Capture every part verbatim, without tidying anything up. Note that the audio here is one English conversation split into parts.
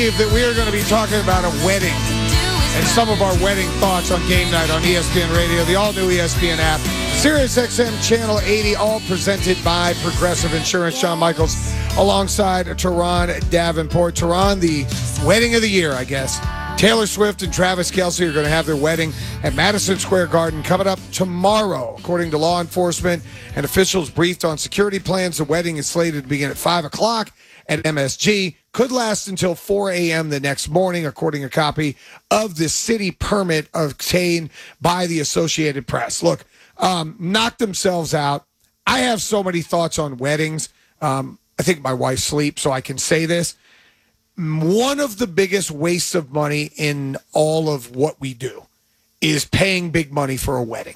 believe that we are going to be talking about a wedding and some of our wedding thoughts on game night on E S P N Radio, the all-new E S P N app, Sirius X M Channel eighty, all presented by Progressive Insurance. Shawn Michaels alongside Teron Davenport. Teron, the wedding of the year, I guess. Taylor Swift and Travis Kelce are going to have their wedding at Madison Square Garden coming up tomorrow. According to law enforcement and officials briefed on security plans, the wedding is slated to begin at five o'clock at M S G. Could last until four a.m. the next morning, according to a copy of the city permit obtained by the Associated Press. Look, um, knocked themselves out. I have so many thoughts on weddings. Um, I think my wife sleeps, so I can say this. One of the biggest wastes of money in all of what we do is paying big money for a wedding.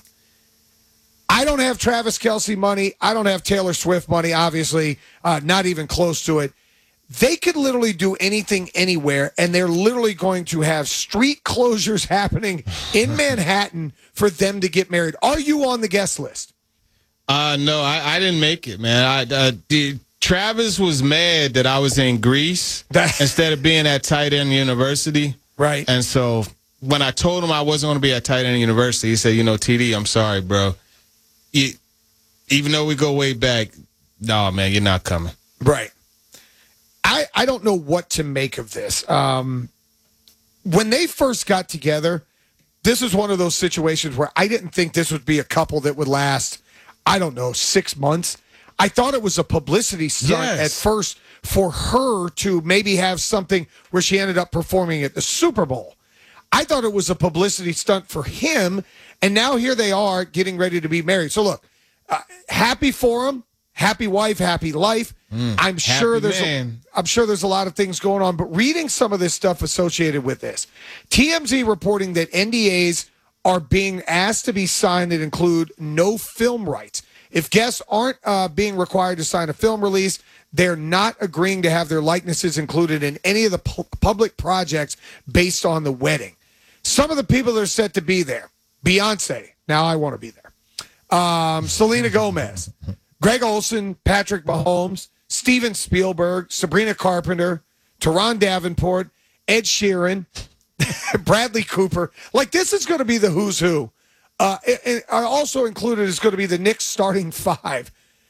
I don't have Travis Kelce money. I don't have Taylor Swift money, obviously, uh, not even close to it. They could literally do anything anywhere, and they're literally going to have street closures happening in Manhattan for them to get married. Are you on the guest list? Uh, no, I, I didn't make it, man. I uh, did. Travis was mad that I was in Greece instead of being at Tight End University. Right. And so when I told him I wasn't going to be at Tight End University, he said, you know, T D, I'm sorry, bro. You, even though we go way back, no, man, you're not coming. Right. I, I don't know what to make of this. Um, when they first got together, this was one of those situations where I didn't think this would be a couple that would last, I don't know, six months. I thought it was a publicity stunt yes. at first for her to maybe have something where she ended up performing at the Super Bowl. I thought it was a publicity stunt for him, and now here they are getting ready to be married. So look, uh, happy for him, happy wife, happy life. Mm, I'm sure there's a, I'm sure there's a lot of things going on, but reading some of this stuff associated with this, T M Z reporting that N D As are being asked to be signed that include no film rights. If guests aren't uh, being required to sign a film release, they're not agreeing to have their likenesses included in any of the pu- public projects based on the wedding. Some of the people that are set to be there, Beyonce, now I want to be there, um, Selena Gomez, Greg Olson, Patrick Mahomes, Steven Spielberg, Sabrina Carpenter, Teron Davenport, Ed Sheeran, Bradley Cooper. Like, this is going to be the who's who. Uh, and also included is going to be the Knicks starting five.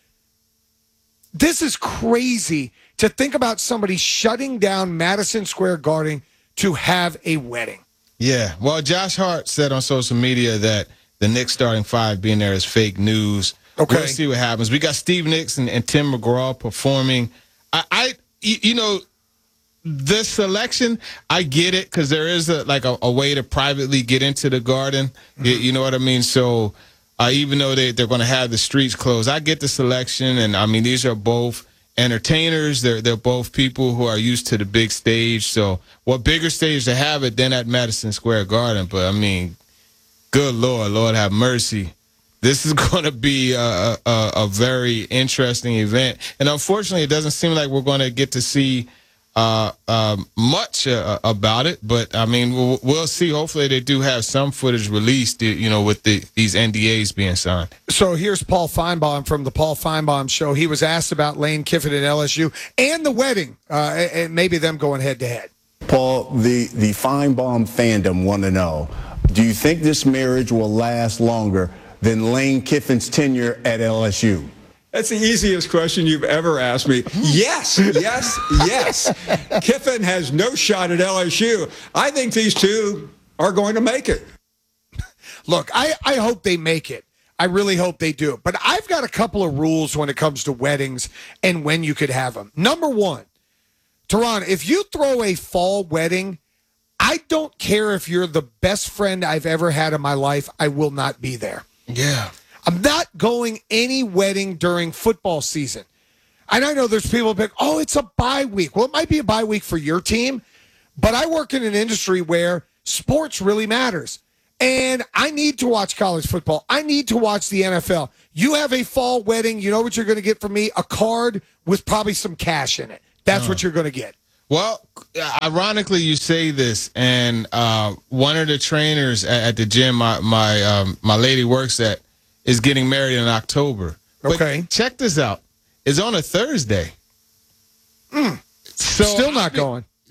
This is crazy to think about somebody shutting down Madison Square Garden to have a wedding. Yeah. Well, Josh Hart said on social media that the Knicks starting five being there is fake news. Okay. We'll see what happens. We got Steve Nicks and, and Tim McGraw performing. I, I you know, this selection, I get it because there is a, like a, a way to privately get into the Garden. Mm-hmm. You, you know what I mean? So uh, even though they, they're going to have the streets closed, I get the selection. And, I mean, these are both entertainers. They're, they're both people who are used to the big stage. So what bigger stage to have it than at Madison Square Garden? But, I mean, good Lord, Lord have mercy. This is going to be a, a, a very interesting event. And unfortunately, it doesn't seem like we're going to get to see Uh, uh, much uh, about it, but I mean, we'll, we'll see. Hopefully, they do have some footage released, you know, with the, these N D As being signed. So here's Paul Feinbaum from the Paul Feinbaum Show. He was asked about Lane Kiffin at L S U and the wedding, uh, and maybe them going head to head. Paul, the the Feinbaum fandom want to know: do you think this marriage will last longer than Lane Kiffin's tenure at L S U? That's the easiest question you've ever asked me. Yes, yes, yes. Kiffin has no shot at L S U. I think these two are going to make it. Look, I, I hope they make it. I really hope they do. But I've got a couple of rules when it comes to weddings and when you could have them. Number one, Teron, if you throw a fall wedding, I don't care if you're the best friend I've ever had in my life. I will not be there. Yeah. I'm not going any wedding during football season. And I know there's people that, oh, it's a bye week. Well, it might be a bye week for your team, but I work in an industry where sports really matters. And I need to watch college football. I need to watch the N F L. You have a fall wedding, you know what you're going to get from me? A card with probably some cash in it. That's oh. what you're going to get. Well, ironically, you say this, and uh, one of the trainers at, at the gym my my um, my lady works at, is getting married in October. But okay. check this out. It's on a Thursday. Mm. So Still not I mean, going.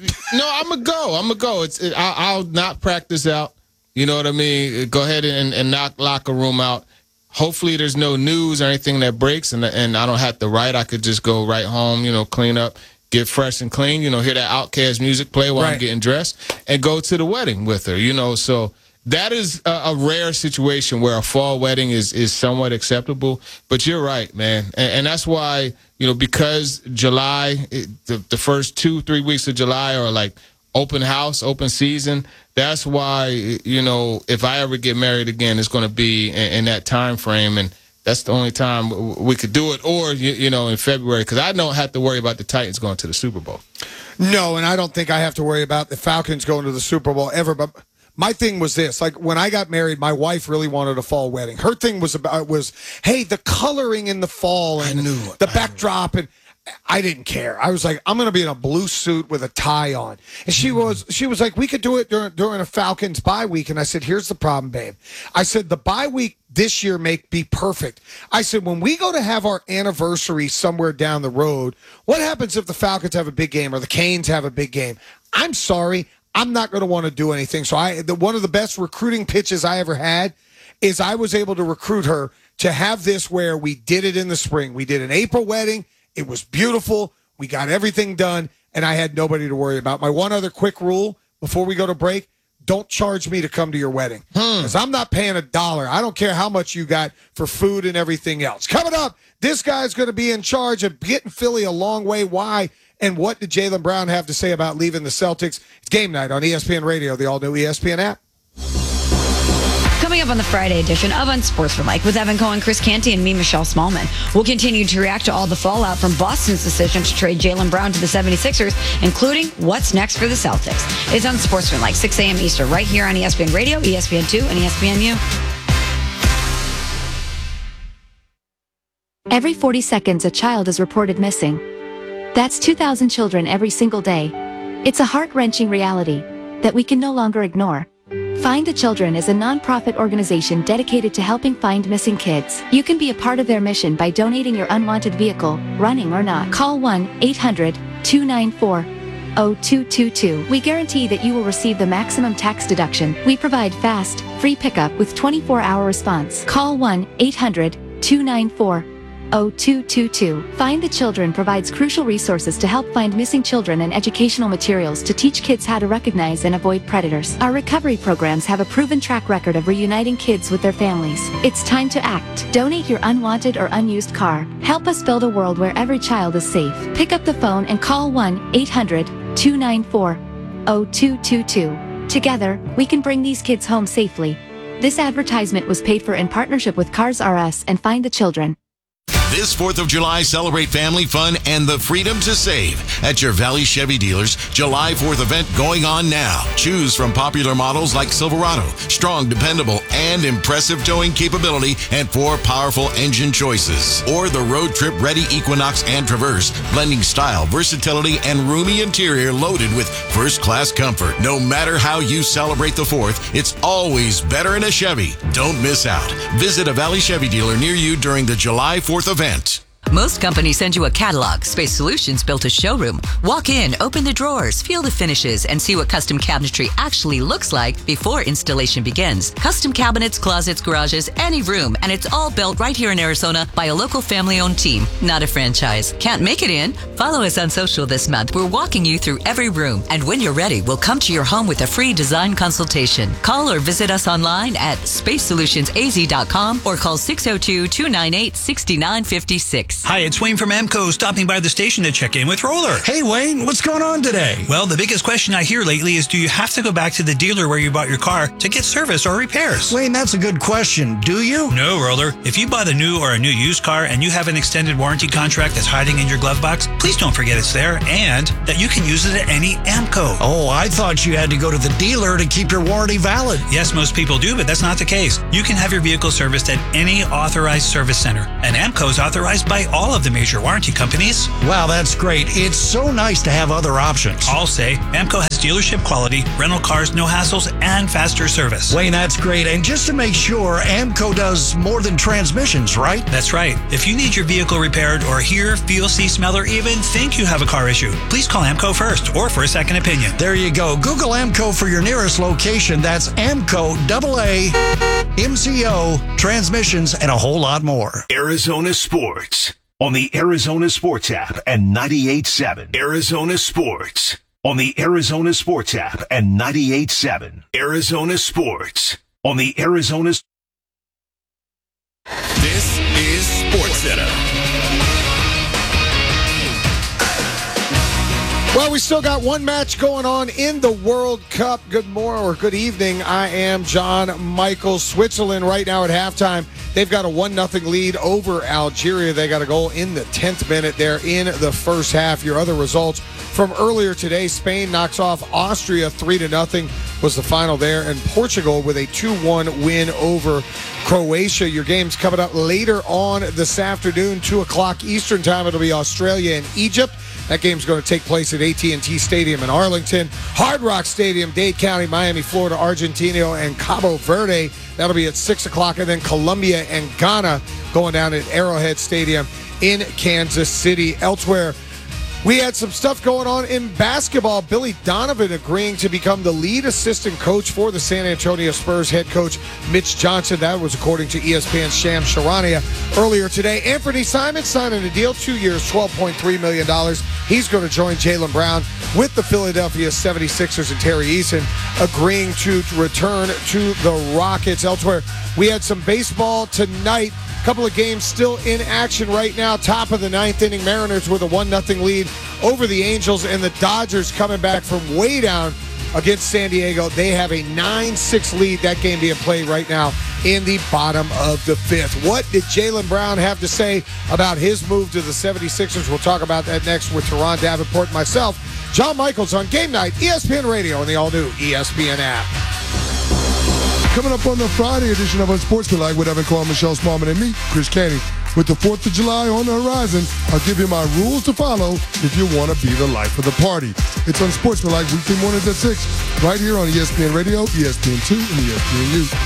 No, I'm going to go. I'm going to go. It's, it, I, I'll not practice out. You know what I mean? Go ahead and, and knock locker room out. Hopefully there's no news or anything that breaks, and and I don't have to write. I could just go right home, you know, clean up, get fresh and clean, you know, hear that Outkast music play while right. I'm getting dressed, and go to the wedding with her, you know. So that is a, a rare situation where a fall wedding is, is somewhat acceptable. But you're right, man. And, and that's why, you know, because July, it, the, the first two, three weeks of July are like open house, open season. That's why, you know, if I ever get married again, it's going to be in, in that time frame, and that's the only time we could do it, or, you, you know, in February, because I don't have to worry about the Titans going to the Super Bowl. No, and I don't think I have to worry about the Falcons going to the Super Bowl ever, but my thing was this. Like, when I got married, my wife really wanted a fall wedding. Her thing was about was, hey, the coloring in the fall and I knew, the I backdrop, and I didn't care. I was like, I'm going to be in a blue suit with a tie on. And she was she was like, we could do it during, during a Falcons bye week. And I said, here's the problem, babe. I said, the bye week this year may be perfect. I said, when we go to have our anniversary somewhere down the road, what happens if the Falcons have a big game or the Canes have a big game? I'm sorry. I'm not going to want to do anything. So I the, one of the best recruiting pitches I ever had is I was able to recruit her to have this where we did it in the spring. We did an April wedding. It was beautiful. We got everything done, and I had nobody to worry about. My one other quick rule before we go to break, don't charge me to come to your wedding, because hmm. I'm not paying a dollar. I don't care how much you got for food and everything else. Coming up, this guy's going to be in charge of getting Philly a long way. Why? And what did Jaylen Brown have to say about leaving the Celtics? It's game night on E S P N Radio, the all-new E S P N app. Coming up on the Friday edition of Unsportsmanlike with Evan Cohen, Chris Canty, and me, Michelle Smallman. We'll continue to react to all the fallout from Boston's decision to trade Jaylen Brown to the seventy-sixers, including what's next for the Celtics. It's Unsportsmanlike, six a.m. Eastern, right here on E S P N Radio, E S P N two, and E S P N U. Every forty seconds, a child is reported missing. That's two thousand children every single day. It's a heart-wrenching reality that we can no longer ignore. Find the Children is a non-profit organization dedicated to helping find missing kids. You can be a part of their mission by donating your unwanted vehicle, running or not. Call one eight hundred two nine four oh two two two. We guarantee that you will receive the maximum tax deduction. We provide fast, free pickup with twenty-four hour response. Call one eight hundred two nine four oh two two two. Find the Children provides crucial resources to help find missing children and educational materials to teach kids how to recognize and avoid predators. Our recovery programs have a proven track record of reuniting kids with their families. It's time to act. Donate your unwanted or unused car. Help us build a world where every child is safe. Pick up the phone and call one eight hundred two nine four oh two two two. Together, we can bring these kids home safely. This advertisement was paid for in partnership with Cars R Us and Find the Children. This fourth of July, celebrate family fun and the freedom to save at your Valley Chevy dealers. July fourth event going on now. Choose from popular models like Silverado, strong, dependable, and impressive towing capability, and four powerful engine choices. Or the road trip ready Equinox and Traverse, blending style, versatility, and roomy interior loaded with first-class comfort. No matter how you celebrate the fourth, it's always better in a Chevy. Don't miss out. Visit a Valley Chevy dealer near you during the July fourth event. Most companies send you a catalog. Space Solutions built a showroom. Walk in, open the drawers, feel the finishes, and see what custom cabinetry actually looks like before installation begins. Custom cabinets, closets, garages, any room, and it's all built right here in Arizona by a local family-owned team, not a franchise. Can't make it in? Follow us on social this month. We're walking you through every room, and when you're ready, we'll come to your home with a free design consultation. Call or visit us online at space solutions a z dot com or call six oh two, two nine eight, six nine five six. Hi, it's Wayne from Amco, stopping by the station to check in with Roller. Hey, Wayne, what's going on today? Well, the biggest question I hear lately is, do you have to go back to the dealer where you bought your car to get service or repairs? Wayne, that's a good question. Do you? No, Roller. If you bought a new or a new used car and you have an extended warranty contract that's hiding in your glove box, please don't forget it's there and that you can use it at any Amco. Oh, I thought you had to go to the dealer to keep your warranty valid. Yes, most people do, but that's not the case. You can have your vehicle serviced at any authorized service center, and Amco is authorized by all of the major warranty companies. Wow, that's great. It's so nice to have other options. I'll say Amco has dealership quality, rental cars, no hassles, and faster service. Wayne, that's great. And just to make sure, AMCO does more than transmissions, right? That's right. If you need your vehicle repaired or hear, feel, see, smell, or even think you have a car issue, please call AMCO first or for a second opinion. There you go. Google AMCO for your nearest location. That's AMCO, double A, M C O, transmissions, and a whole lot more. Arizona Sports on the Arizona Sports app and ninety-eight point seven. Arizona Sports on the Arizona Sports app and ninety-eight point seven. Arizona Sports on the Arizona. This is SportsCenter. Well, we still got one match going on in the World Cup. Good morning or good evening. I am John Michael. Switzerland right now at halftime. They've got a one nothing lead over Algeria. They got a goal in the tenth minute there in the first half. Your other results from earlier today, Spain knocks off Austria three to nothing was the final there. And Portugal with a two one win over Croatia. Your game's coming up later on this afternoon, two o'clock Eastern time. It'll be Australia and Egypt. That game's going to take place at A T and T Stadium in Arlington. Hard Rock Stadium, Dade County, Miami, Florida, Argentina, and Cabo Verde. That'll be at six o'clock. And then Colombia and Ghana going down at Arrowhead Stadium in Kansas City. Elsewhere, we had some stuff going on in basketball. Billy Donovan agreeing to become the lead assistant coach for the San Antonio Spurs head coach Mitch Johnson. That was according to E S P N's Sham Charania earlier today. Anthony Simons signing a deal, two years, twelve point three million dollars. He's going to join Jaylen Brown with the Philadelphia seventy-sixers, and Terry Eason agreeing to return to the Rockets. Elsewhere, we had some baseball tonight. Couple of games still in action right now. Top of the ninth inning, Mariners with a one nothing lead over the Angels, and the Dodgers coming back from way down against San Diego. They have a nine six lead. That game being played right now in the bottom of the fifth. What did Jaylen Brown have to say about his move to the seventy-sixers? We'll talk about that next with Teron Davenport and myself, John Michaels, on Game Night, E S P N Radio, and the all-new E S P N app. Coming up on the Friday edition of Unsportsmanlike with Evan Cole, Michelle Smallman, and me, Chris Canty. With the fourth of July on the horizon, I'll give you my rules to follow if you want to be the life of the party. It's Unsportsmanlike weekday mornings at six, right here on E S P N Radio, E S P N two, and E S P N U.